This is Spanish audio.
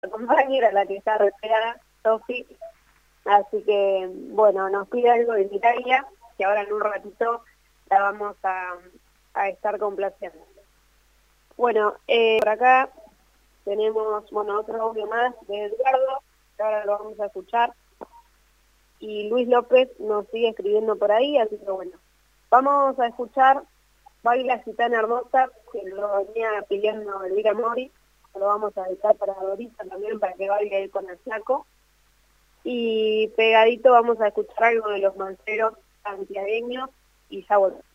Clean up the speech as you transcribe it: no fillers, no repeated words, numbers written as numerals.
compañera, la que está resfriada, Sofi. Así que, bueno, nos pide algo de Italia, que ahora en un ratito la vamos a estar complaciendo. Bueno, por acá tenemos, bueno, otro audio más de Eduardo, que ahora lo vamos a escuchar. Y Luis López nos sigue escribiendo por ahí, así que bueno, vamos a escuchar Baila Gitana Hermosa, que lo venía pidiendo Elvira Mori, lo vamos a dedicar para Dorita también, para que baile ahí con el flaco. Y pegadito vamos a escuchar algo de los manceros santiagueños y ya volvemos.